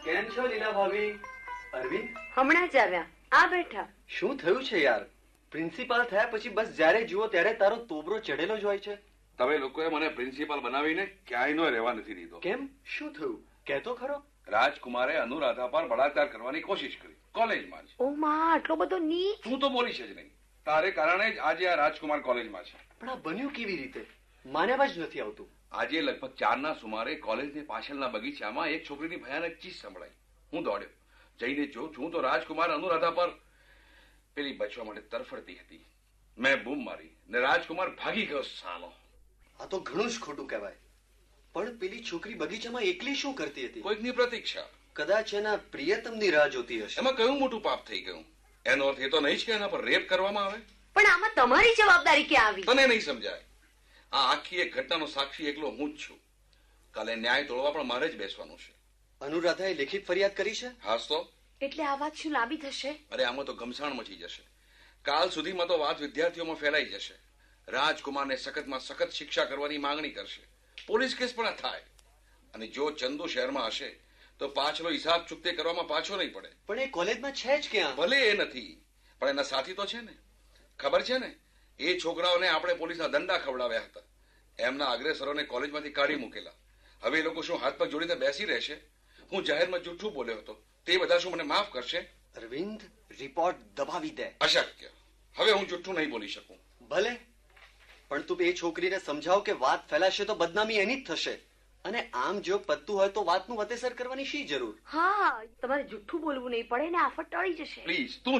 કેમ છો લીલા ભાભી? અરવિંદ હમણાં જ આવ્યા. આ બેઠા. શું થયું છે યાર? પ્રિન્સિપાલ થયા પછી બસ જ્યારે જુઓ ત્યારે તારો તોબરો ચઢેલો જ હોય છે. તમે લોકોએ મને પ્રિન્સિપાલ બનાવીને ક્યાંયનો રહેવા નથી દીધો. કેમ? શું થયું? કહેતો ખરો. રાજકુમારે અનુરાધા પર બળાત્કાર કરવાની કોશિશ કરી કોલેજમાં જ. ઓ માં, આટલો બધો નીચ. તું તો બોલીશ જ નહીં. તારે કારણે જ આજે આ રાજકુમાર કોલેજમાં છે. પણ આ બન્યું કેવી રીતે? માન્યામાં જ નથી આવતું. આજે લગભગ 4ના સુમારે કોલેજની પાછળના બગીચામાં એક છોકરીની ભયાનક ચીસ સંભળાઈ. હું દોડ્યો. જઈને જોઉં છું તો રાજકુમાર અનુરાધા પર પેલી બચવા માટે તરફડતી હતી. મેં બૂમ મારી ને રાજકુમાર ભાગી ગયો. સાલો, આ તો ઘણું જ ખોટું કહેવાય. પણ પેલી છોકરી બગીચામાં એકલી શું કરતી હતી? કોઈકની પ્રતીક્ષા. કદાચ એના પ્રિયતમની રાહ જોતી હશે. એમાં કયું મોટું પાપ થઈ ગયું? એનો અર્થ એ તો નહીં જ કે એના પર રેપ કરવામાં આવે. પણ આમાં તમારી જવાબદારી ક્યાં આવી? તને નહીં સમજાય. આ આખી એક ઘટનાનો સાક્ષી એકલો હું જ છું. કાલે ન્યાય તોડવા પણ મારે જ બેસવાનું છે. અનુરાધાએ લેખિત ફરિયાદ કરી છે? હાસ તો. એટલે આ વાત શું લાંબી થશે? અરે આમાં તો ઘમસાણ મચી જશે. કાલ સુધીમાં તો વાત વિદ્યાર્થીઓમાં ફેલાઈ જશે. રાજકુમારને સખતમાં સખત શિક્ષા કરવાની માંગણી કરશે. પોલીસ કેસ પણ થાય. અને જો ચંદુ શહેરમાં હશે તો પાછલો હિસાબ ચૂકતે કરવામાં પાછો નહીં પડે. પણ એ કોલેજમાં છે જ ક્યાં? ભલે એ નથી, પણ એના સાથી તો છે ને. ખબર છે ને, એ છોકરાઓને આપણે પોલીસના દંડા ખવડાવ્યા હતા. એમના અગ્રેસરોને કોલેજમાંથી કાઢી મૂકેલા. હવે એ લોકો શું હાથ પગ જોડીને બેસી રહેશે? હું જાહેરમાં જૂઠું બોલ્યો હતો, તે બધા શું મને માફ કરશે? અરવિંદ, રિપોર્ટ દબાવી દે. અશક્ય. હવે હું જૂઠું નહીં બોલી શકું. ભલે, પણ તું એ છોકરીને સમજાવ કે વાત ફેલાશે તો બદનામી એની જ થશે. અને આમ જો પત્તું હોય તો વાતનું વતેસર કરવાની શી જરૂર? હા, તમારે જુઠ્ઠું બોલવું નહીં પડે ને આફત ટળી જશે. પ્લીઝ તું